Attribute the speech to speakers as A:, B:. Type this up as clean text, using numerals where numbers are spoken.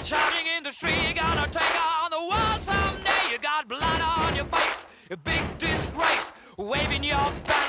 A: Charging in the street, you're gonna take on the world someday. You got blood on your face, a big disgrace, waving your banner.